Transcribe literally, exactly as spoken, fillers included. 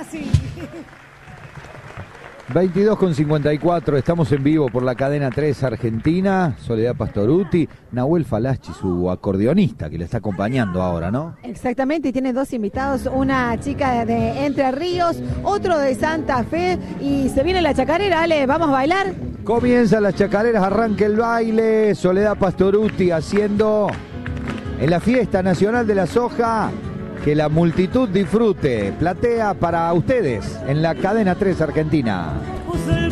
así. veintidós con cincuenta y cuatro, estamos en vivo por la cadena tres Argentina. Soledad Pastorutti, Nahuel Falachi, su acordeonista que le está acompañando ahora, ¿no? Exactamente, y tiene dos invitados, una chica de Entre Ríos, otro de Santa Fe, y se viene la chacarera. Ale, ¿vamos a bailar? Comienzan las chacareras, arranca el baile. Soledad Pastorutti haciendo en la fiesta nacional de la soja. Que la multitud disfrute. Platea para ustedes en la cadena tres Argentina.